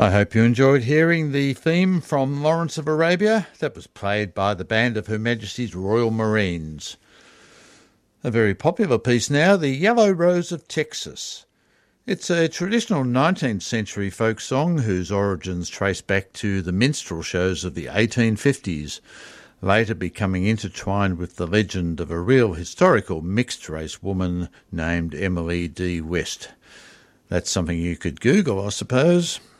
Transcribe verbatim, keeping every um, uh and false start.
I hope you enjoyed hearing the theme from Lawrence of Arabia that was played by the band of Her Majesty's Royal Marines. A very popular piece now, The Yellow Rose of Texas. It's a traditional nineteenth century folk song whose origins trace back to the minstrel shows of the eighteen fifties, later becoming intertwined with the legend of a real historical mixed-race woman named Emily D. West. That's something you could Google, I suppose.